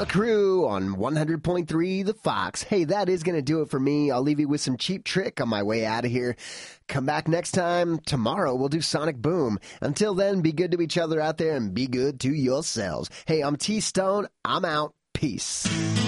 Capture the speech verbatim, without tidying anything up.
The Crew on one hundred point three The Fox. Hey, that is going to do it for me. I'll leave you with some Cheap Trick on my way out of here. Come back next time. Tomorrow we'll do Sonic Boom. Until then, be good to each other out there and be good to yourselves. Hey, I'm T-Stone. I'm out. Peace.